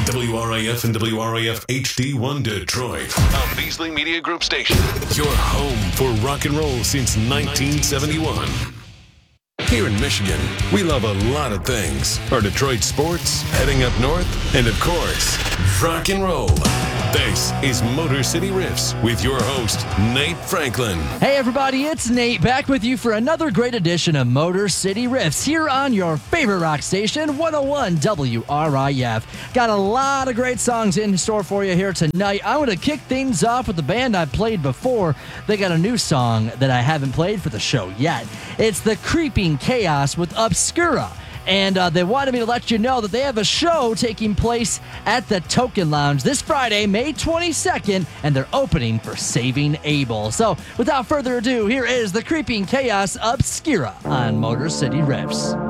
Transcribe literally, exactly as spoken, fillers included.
W R A F and W R A F H D one Detroit. A Beasley Media Group station. Your home for rock and roll since nineteen seventy-one. Here in Michigan, we love a lot of things. Our Detroit sports, heading up north, and of course, rock and roll. This is Motor City Riffs with your host, Nate Franklin. Hey everybody, it's Nate back with you for another great edition of Motor City Riffs here on your favorite rock station, one oh one W R I F. Got a lot of great songs in store for you here tonight. I'm going to kick things off with the band I've played before. They got a new song that I haven't played for the show yet. It's The Creeping Chaos with Obscura. And uh, they wanted me to let you know that they have a show taking place at the Token Lounge this Friday, May twenty-second, and they're opening for Saving Abel. So, without further ado, here is The Creeping Chaos Obscura on Motor City Riffs.